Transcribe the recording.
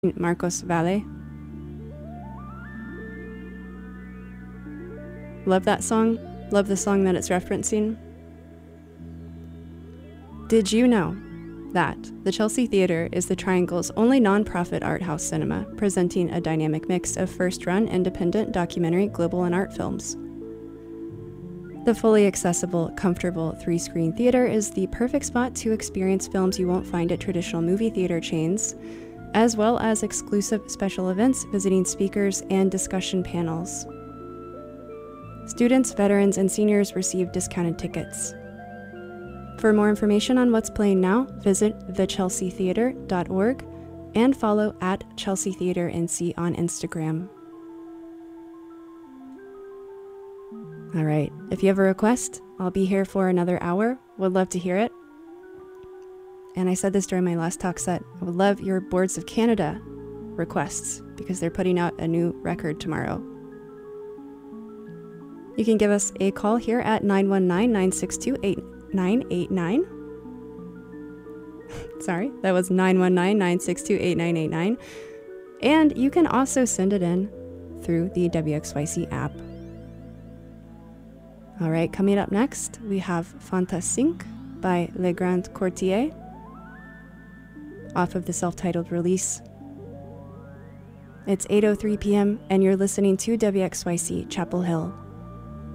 Marcos Valle. Love that song. Love the song that it's referencing. Did you know that the Chelsea Theatre is the Triangle's only non-profit art house cinema, presenting a dynamic mix of first-run independent documentary, global, and art films? The fully accessible, comfortable 3-screen theater is the perfect spot to experience films you won't find at traditional movie theater chains, as well as exclusive special events, visiting speakers, and discussion panels. Students, veterans, and seniors receive discounted tickets. For more information on what's playing now, visit thechelseatheatre.org and follow @ChelseaTheatreNC on Instagram. All right, if you have a request, I'll be here for another hour. Would love to hear it. And I said this during my last talk set, I would love your Boards of Canada requests because they're putting out a new record tomorrow. You can give us a call here at 919-962-8989. Sorry, that was 919-962-8989. And you can also send it in through the WXYC app. All right, coming up next, we have Fantasink by Le Grand Courtier off of the self-titled release. It's 8:03 p.m. and you're listening to WXYC Chapel Hill.